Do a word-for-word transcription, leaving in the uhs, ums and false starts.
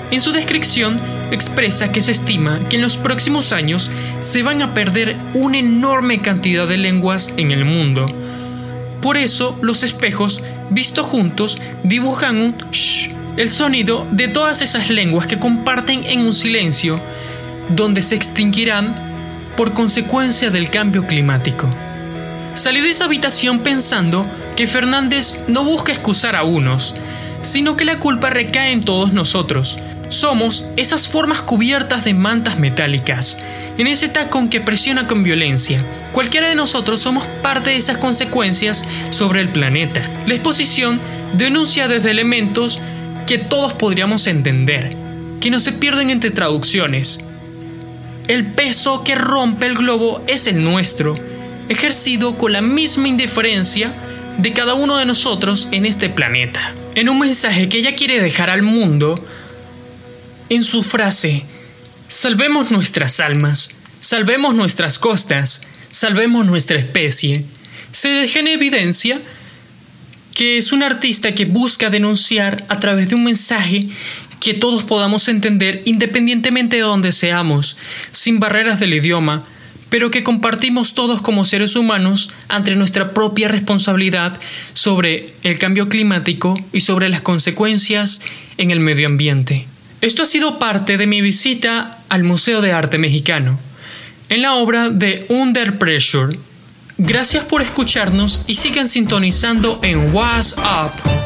En su descripción expresa que se estima que en los próximos años se van a perder una enorme cantidad de lenguas en el mundo. Por eso los espejos, vistos juntos, dibujan un shh, el sonido de todas esas lenguas que comparten en un silencio, donde se extinguirán por consecuencia del cambio climático. Salí de esa habitación pensando que Fernández no busca excusar a unos, sino que la culpa recae en todos nosotros. Somos esas formas cubiertas de mantas metálicas, en ese tacón que presiona con violencia. Cualquiera de nosotros somos parte de esas consecuencias sobre el planeta. La exposición denuncia desde elementos que todos podríamos entender, que no se pierden entre traducciones. El peso que rompe el globo es el nuestro, ejercido con la misma indiferencia de cada uno de nosotros en este planeta. En un mensaje que ella quiere dejar al mundo, en su frase, salvemos nuestras almas, salvemos nuestras costas, salvemos nuestra especie, se deja en evidencia que es un artista que busca denunciar a través de un mensaje que todos podamos entender independientemente de donde seamos, sin barreras del idioma, pero que compartimos todos como seres humanos ante nuestra propia responsabilidad sobre el cambio climático y sobre las consecuencias en el medio ambiente. Esto ha sido parte de mi visita al Museo de Arte Mexicano, en la obra de Under Pressure. Gracias por escucharnos y sigan sintonizando en What's Up.